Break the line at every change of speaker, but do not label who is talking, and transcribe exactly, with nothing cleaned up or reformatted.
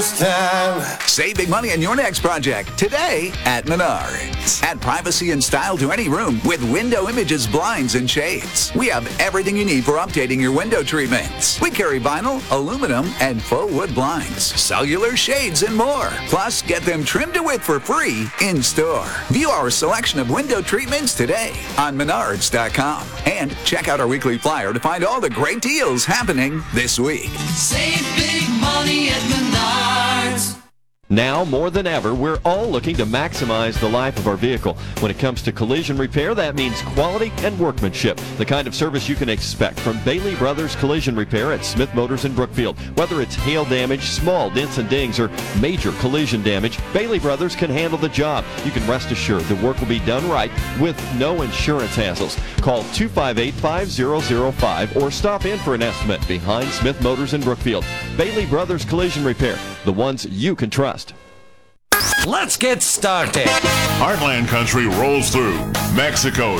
first time.
Save big money on your next project today at Menards. Add privacy and style to any room with Window Images blinds and shades. We have everything you need for updating your window treatments. We carry vinyl, aluminum, and faux wood blinds, cellular shades, and more. Plus, get them trimmed to width for free in store. View our selection of window treatments today on Menards dot com. And check out our weekly flyer to find all the great deals happening this week.
Save big money at Menards.
Now, more than ever, we're all looking to maximize the life of our vehicle. When it comes to collision repair, that means quality and workmanship, the kind of service you can expect from Bailey Brothers Collision Repair at Smith Motors in Brookfield. Whether it's hail damage, small dents and dings, or major collision damage, Bailey Brothers can handle the job. You can rest assured the work will be done right with no insurance hassles. Call two five eight, five zero zero five or stop in for an estimate behind Smith Motors in Brookfield. Bailey Brothers Collision Repair, the ones you can trust.
Let's get started.
Heartland Country rolls through Mexico.